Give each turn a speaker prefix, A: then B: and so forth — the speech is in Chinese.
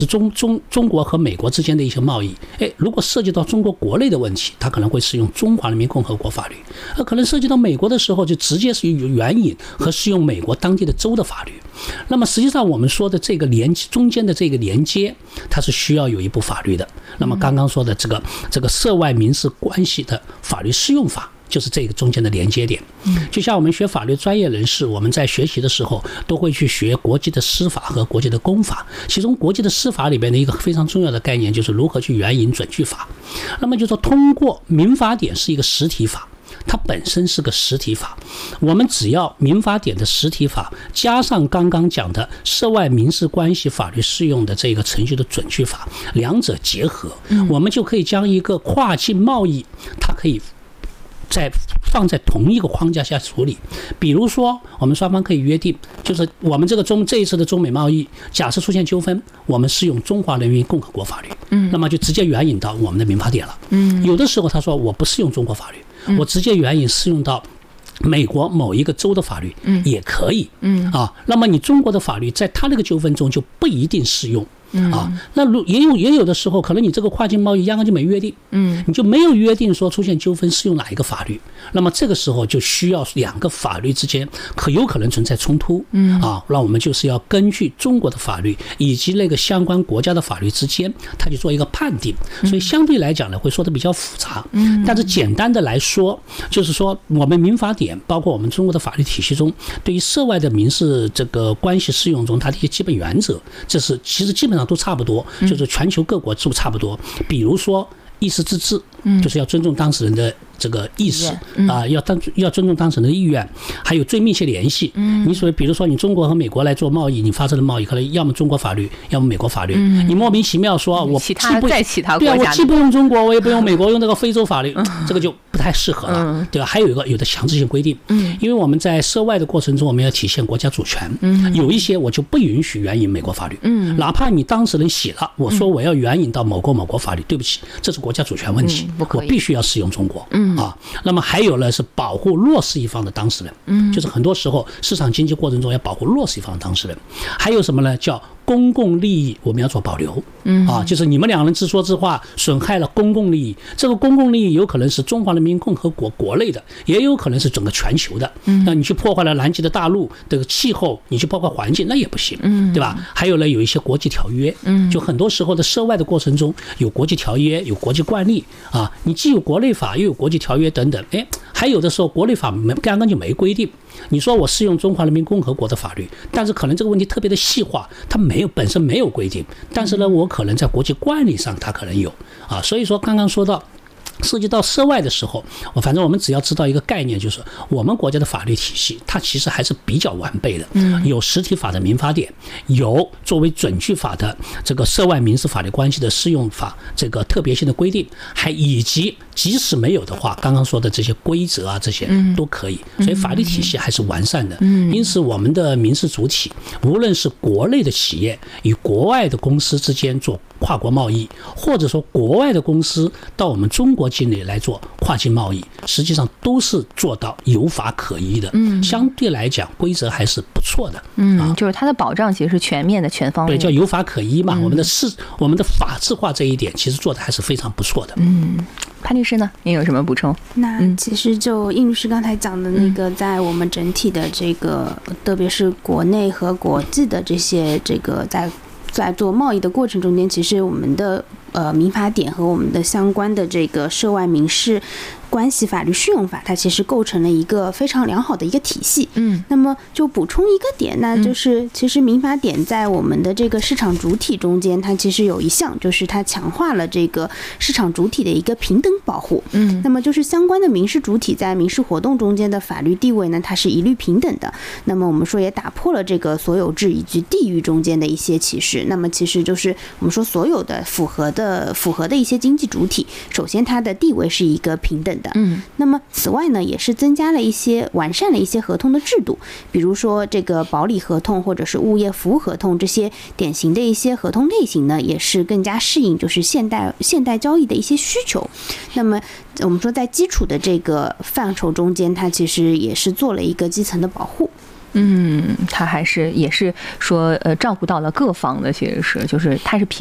A: 中国和美国之间的一些贸易，如果涉及到中国国内的问题，它可能会适用中华人民共和国法律；而可能涉及到美国的时候，就直接是援引和适用美国当地的州的法律。那么实际上我们说的这个中间的这个连接，它是需要有一部法律的。那么刚刚说的这个涉外民事关系的法律适用法，就是这个中间的连接点。就像我们学法律专业人士，我们在学习的时候都会去学国际的司法和国际的公法，其中国际的司法里边的一个非常重要的概念就是如何去援引准据法。那么就说通过民法典是一个实体法，它本身是个实体法，我们只要民法典的实体法加上刚刚讲的涉外民事关系法律适用的这个程序的准据法，两者结合，我们就可以将一个跨境贸易，它可以放在同一个框架下处理。比如说我们双方可以约定，就是我们这一次的中美贸易，假设出现纠纷，我们适用中华人民共和国法律，那么就直接援引到我们的民法典了。有的时候他说我不适用中国法律，我直接援引适用到美国某一个州的法律也可以。那么你中国的法律在他那个纠纷中就不一定适用。那也有的时候可能你这个跨境贸易压根就没约定，你就没有约定说出现纠纷适用哪一个法律，那么这个时候就需要两个法律之间有可能存在冲突，那我们就是要根据中国的法律以及那个相关国家的法律之间，它去做一个判定，所以相对来讲呢会说的比较复杂，但是简单的来说，就是说我们民法典包括我们中国的法律体系中，对于涉外的民事这个关系适用中，它的一些基本原则，这是其实基本上都差不多，就是全球各国都差不多。比如说意思自治，就是要尊重当事人的这个意识要尊重当事人的意愿，还有最密切联系。你所以比如说你中国和美国来做贸易，你发生的贸易可能要么中国法律，要么美国法律。你莫名其妙说我
B: 其他国家
A: 对啊，我既不用中国，我也不用美国，用那个非洲法律，这个就不太适合了，对吧？还有有的强制性规定，因为我们在涉外的过程中，我们要体现国家主权，有一些我就不允许援引美国法律，哪怕你当事人写了，我说我要援引到某国法律，对不起，这是国家主权问题，我必须要适用中国。那么还有呢是保护弱势一方的当事人，就是很多时候市场经济过程中要保护弱势一方的当事人。还有什么呢？叫公共利益我们要做保留，就是你们两人自说自话损害了公共利益，这个公共利益有可能是中华人民共和国国内的，也有可能是整个全球的。那你去破坏了南极的大陆的气候，你去破坏环境，那也不行，对吧？还有呢，有一些国际条约，就很多时候的涉外的过程中有国际条约，有国际惯例你既有国内法又有国际条约等等，还有的时候国内法刚刚就没规定，你说我适用中华人民共和国的法律，但是可能这个问题特别的细化，它本身没有规定，但是呢，我可能在国际惯例上它可能有所以说刚刚说到涉及到涉外的时候，反正我们只要知道一个概念，就是我们国家的法律体系它其实还是比较完备的，有实体法的民法典，有作为准据法的这个涉外民事法律关系的适用法这个特别性的规定，还以及即使没有的话，刚刚说的这些规则这些都可以，所以法律体系还是完善的。因此我们的民事主体无论是国内的企业与国外的公司之间做跨国贸易，或者说国外的公司到我们中国境内来做跨境贸易，实际上都是做到有法可依的。相对来讲规则还是不错的。
B: 就是它的保障其实是全面的、全方位的，
A: 对，叫有法可依嘛。我们的法治化这一点其实做的还是非常不错的。
B: 潘律师呢，您有什么补充？
C: 那其实就应律师刚才讲的那个，在我们整体的这个，特别是国内和国际的这些这个在做贸易的过程中间，其实我们的民法典和我们的相关的这个涉外民事关系法律适用法，它其实构成了一个非常良好的一个体系。那么就补充一个点，那就是其实民法典在我们的这个市场主体中间，它其实有一项就是它强化了这个市场主体的一个平等保护。那么就是相关的民事主体在民事活动中间的法律地位呢，它是一律平等的。那么我们说也打破了这个所有制以及地域中间的一些歧视。那么其实就是我们说所有的符合的一些经济主体，首先它的地位是一个平等的。那么此外呢，也是增加了一些完善了一些合同的制度，比如说这个保理合同或者是物业服务合同，这些典型的一些合同类型呢，也是更加适应就是现代交易的一些需求。那么我们说在基础的这个范畴中间，它其实也是做了一个基层的保护。
B: 他还是也是说照顾到了各方的，其实是就是他是平